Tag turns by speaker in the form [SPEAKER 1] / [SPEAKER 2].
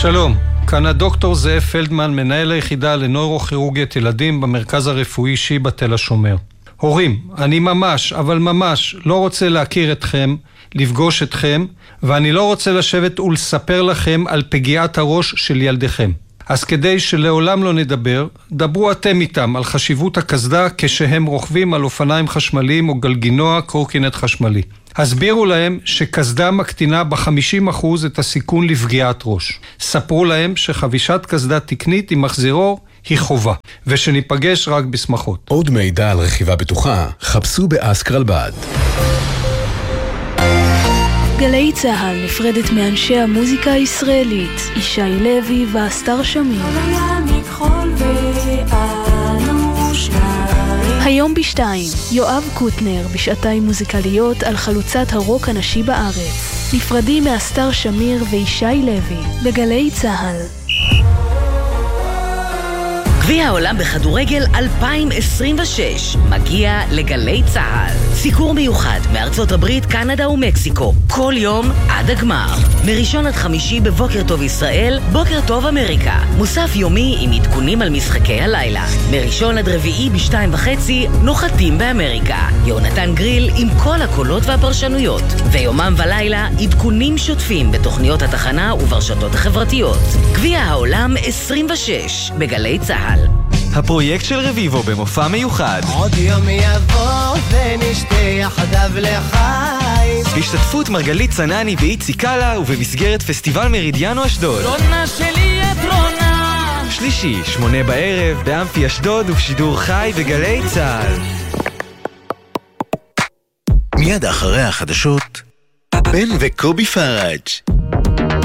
[SPEAKER 1] שלום, כאן הדוקטור זאב פלדמן, מנהל היחידה לנוירוכירורגית ילדים במרכז הרפואי שיבא תל השומר. הורים, אני ממש, אבל ממש לא רוצה להכיר אתכם, לפגוש אתכם, ואני לא רוצה לשבת ולספר לכם על פגיעת הראש של ילדיכם. אז כדי שלעולם לא נדבר, דברו אתם איתם על חשיבות הקסדה כשהם רוכבים על אופניים חשמליים או גלגינוע קורקינט חשמלי. הסבירו להם שקסדה מקטינה ב-50% את הסיכון לפגיעת ראש. ספרו להם שחבישת קסדה תקנית עם מחזירור היא חובה, ושניפגש רק בשמחות.
[SPEAKER 2] עוד מידע על רכיבה בטוחה, חפשו באסקרלבד.
[SPEAKER 3] גלי צהל נפרדת מאנשי המוזיקה הישראלית, ישי לוי והסתר שמיר. היום בשתיים, יואב קוטנר בשעתיים מוזיקליות על חלוצת הרוק הנשי בארץ. נפרדים מהסתר שמיר וישי לוי בגלי צהל.
[SPEAKER 4] גביע העולם בכדורגל 2026 מגיע לגלי צהל. סיקור מיוחד מארצות הברית, קנדה ומקסיקו. כל יום עד הגמר. מראשון עד חמישי בבוקר טוב ישראל, בוקר טוב אמריקה. מוסף יומי עם עדכונים על משחקי הלילה. מראשון עד רביעי ב2:30 נוחתים באמריקה. יונתן גריל עם כל הקולות והפרשנויות. ויומם ולילה עדכונים שוטפים בתוכניות התחנה וברשתות החברתיות. גביע העולם 26 בגלי צהל.
[SPEAKER 5] הפרויקט של רביבו במופע מיוחד.
[SPEAKER 6] עוד יום יבוא ונשתה יחדיו לחיים.
[SPEAKER 5] בהשתתפות מרגלית צנני ואיצי קאלה ובמסגרת פסטיבל מרידיאנו אשדוד.
[SPEAKER 6] רונה שלי את רונה.
[SPEAKER 5] שלישי, 8 בערב, באמפי אשדוד ובשידור חי בגלי צהל.
[SPEAKER 7] מיד אחרי החדשות, בן וקובי פראג'.